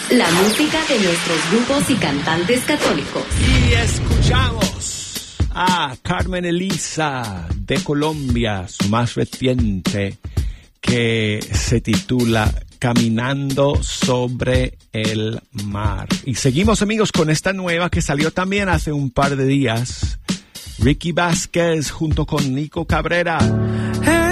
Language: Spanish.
La música de nuestros grupos y cantantes católicos. Y escuchamos a Carmen Elisa de Colombia, su más reciente, que se titula Caminando sobre el mar. Y seguimos, amigos, con esta nueva que salió también hace un par de días. Ricky Vázquez junto con Nico Cabrera.